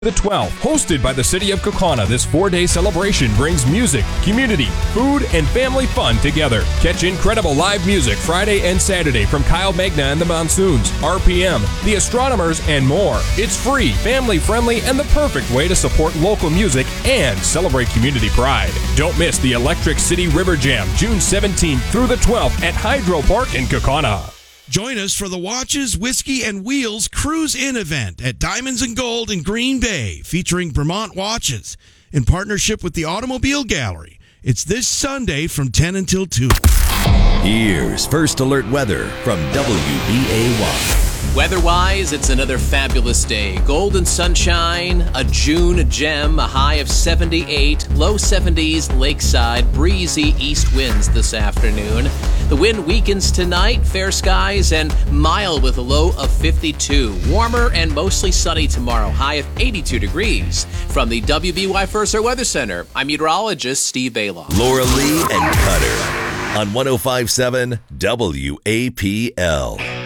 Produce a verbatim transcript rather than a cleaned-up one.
The twelfth, hosted by the City of Kaukauna, this four-day celebration brings music, community, food, and family fun together. Catch incredible live music Friday and Saturday from Kyle Magna and the Monsoons, R P M, The Astronomers, and more. It's free, family-friendly, and the perfect way to support local music and celebrate community pride. Don't miss the Electric City River Jam, June seventeenth through the twelfth at Hydro Park in Kaukauna. Join us for the Watches, Whiskey, and Wheels Cruise-In event at Diamonds and Gold in Green Bay, featuring Vermont Watches in partnership with the Automobile Gallery. It's this Sunday from ten until two. Here's First Alert Weather from W B A one. Weather-wise, it's another fabulous day. Golden sunshine, a June gem, a high of seventy-eight, low seventies, lakeside, breezy east winds this afternoon. The wind weakens tonight, fair skies, and mild with a low of fifty-two. Warmer and mostly sunny tomorrow, high of eighty-two degrees. From the W B Y First Alert Weather Center, I'm meteorologist Steve Baloff. Laura Lee and Cutter on one oh five point seven W A P L.